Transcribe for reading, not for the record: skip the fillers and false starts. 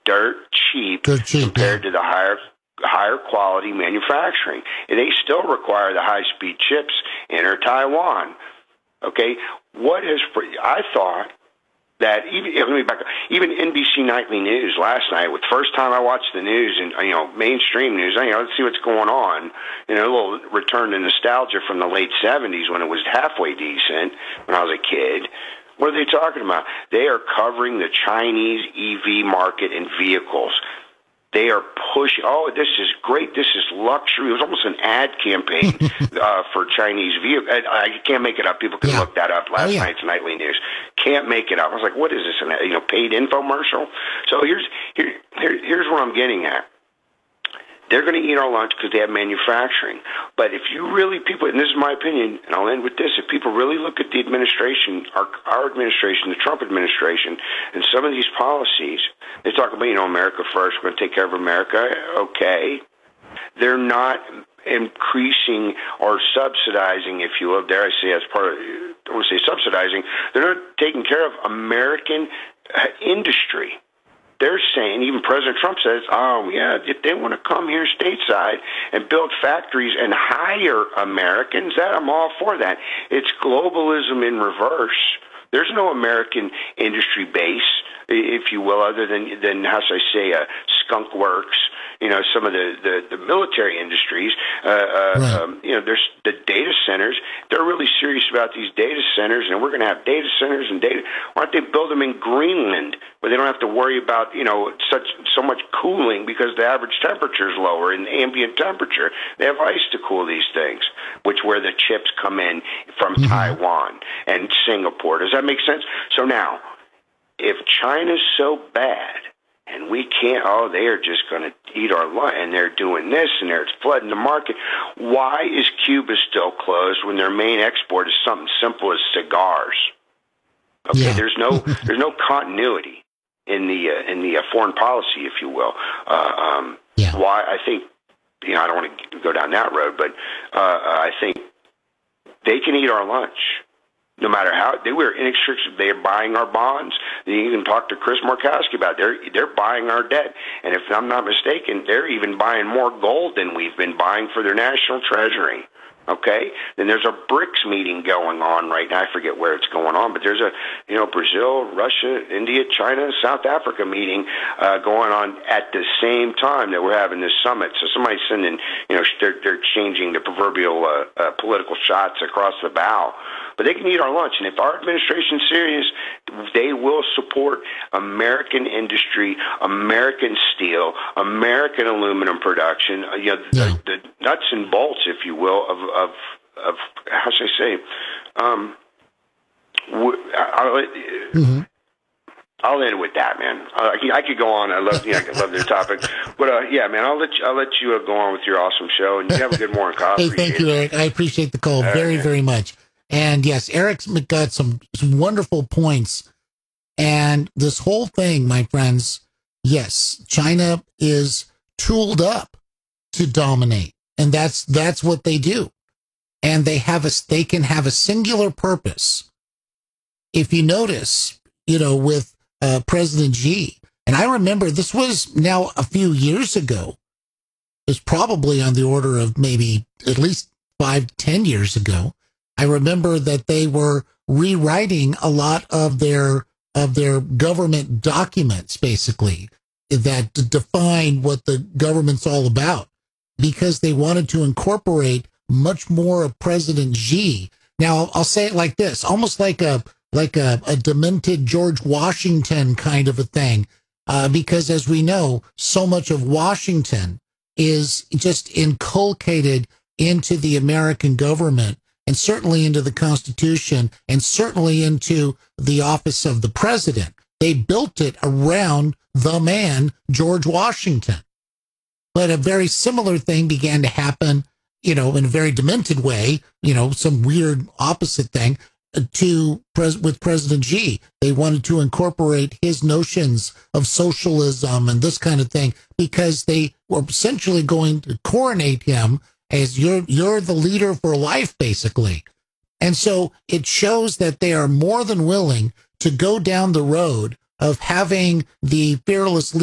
dirt cheap compared to the higher quality manufacturing. And they still require the high-speed chips enter Taiwan. Okay, I thought that even NBC Nightly News last night, with the first time I watched the news and mainstream news, let's see what's going on. A little return to nostalgia from the late 70s when it was halfway decent when I was a kid. What are they talking about? They are covering the Chinese EV market and vehicles. They are pushing, this is great, this is luxury. It was almost an ad campaign for Chinese vehicles. I can't make it up. People can look that up. Last night's Nightly News. Can't make it up. I was like, what is this, paid infomercial? So here's what I'm getting at. They're going to eat our lunch because they have manufacturing. But if you really, and this is my opinion, and I'll end with this, if people really look at the administration, our administration, the Trump administration, and some of these policies, they talk about, America first, we're going to take care of America. Okay. They're not increasing or subsidizing, if you will, dare I say, as part of, I don't want to say subsidizing, they're not taking care of American industry. They're saying, even President Trump says, if they want to come here stateside and build factories and hire Americans, I'm all for that. It's globalism in reverse. There's no American industry base, if you will, other than how should I say, Skunk Works, some of the military industries. There's the data centers. They're really serious about these data centers, and we're going to have data centers and data. Why don't they build them in Greenland, where they don't have to worry about so much cooling because the average temperature is lower in ambient temperature. They have ice to cool these things, where the chips come in from Taiwan and Singapore. Does that make sense? So now, if China's so bad and we can't, they are just going to eat our lunch, and they're doing this, and they're flooding the market. Why is Cuba still closed when their main export is something simple as cigars? Okay, there's no continuity in the foreign policy, if you will. Why? I think I don't want to go down that road, but I think they can eat our lunch. No matter how they were inextricably, they're buying our bonds. You can talk to Chris Murkowski about it. They're buying our debt, and if I'm not mistaken, they're even buying more gold than we've been buying for their national treasury. Okay, then there's a BRICS meeting going on right now. I forget where it's going on, but there's a Brazil, Russia, India, China, South Africa meeting going on at the same time that we're having this summit. So somebody's sending, they're changing the proverbial political shots across the bow. But they can eat our lunch, and if our administration's serious, they will support American industry, American steel, American aluminum production. The nuts and bolts, if you will, of how should I say? I'll end with that, man. I could go on. I love this topic, but man, I'll let you go on with your awesome show, and you have a good morning, Kyle. Hey, thank you, Eric. I appreciate the call very, very much. And yes, Eric's got some wonderful points. And this whole thing, my friends, yes, China is tooled up to dominate, and that's what they do. And they can have a singular purpose. If you notice, with President Xi, and I remember this was now a few years ago. It's probably on the order of maybe at least 5-10 years ago. I remember that they were rewriting a lot of their government documents, basically, that define what the government's all about, because they wanted to incorporate much more of President Xi. Now, I'll say it like this, almost like a demented George Washington kind of a thing, because as we know, so much of Washington is just inculcated into the American government, and certainly into the Constitution, and certainly into the office of the president. They built it around the man, George Washington. But a very similar thing began to happen, in a very demented way, some weird opposite thing with President Xi. They wanted to incorporate his notions of socialism and this kind of thing, because they were essentially going to coronate him as you're the leader for life, basically. And so it shows that they are more than willing to go down the road of having the fearless